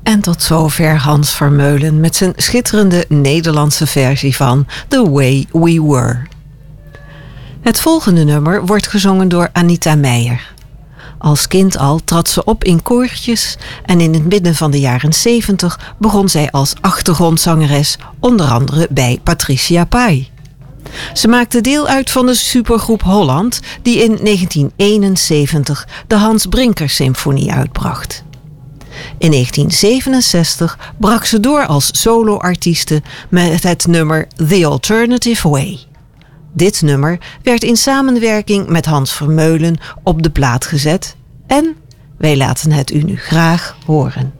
En tot zover Hans Vermeulen met zijn schitterende Nederlandse versie van The Way We Were. Het volgende nummer wordt gezongen door Anita Meijer. Als kind al trad ze op in koortjes en in het midden van de jaren 70 begon zij als achtergrondzangeres, onder andere bij Patricia Pai. Ze maakte deel uit van de supergroep Holland, die in 1971 de Hans Brinker Symfonie uitbracht. In 1967 brak ze door als soloartieste met het nummer The Alternative Way. Dit nummer werd in samenwerking met Hans Vermeulen op de plaat gezet en wij laten het u nu graag horen.